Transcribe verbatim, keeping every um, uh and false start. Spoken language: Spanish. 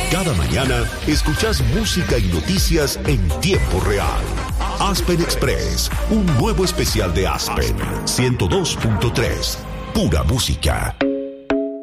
Cada mañana escuchás música y noticias en tiempo real. Aspen Express, un nuevo especial de Aspen. ciento dos punto tres. Pura música.